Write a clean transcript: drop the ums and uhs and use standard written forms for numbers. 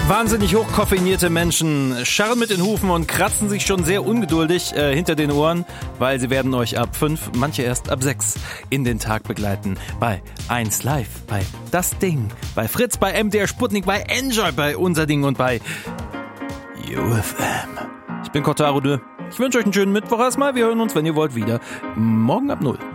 Wahnsinnig hochkoffeinierte Menschen scharren mit den Hufen und kratzen sich schon sehr ungeduldig hinter den Ohren, weil sie werden euch ab 5, manche erst ab 6 in den Tag begleiten. Bei 1 Live, bei Das Ding, bei Fritz, bei MDR Sputnik, bei Enjoy, bei Unser Ding und bei UFM. Ich bin Kotaro. Ich wünsche euch einen schönen Mittwoch erstmal. Wir hören uns, wenn ihr wollt, wieder morgen ab 0.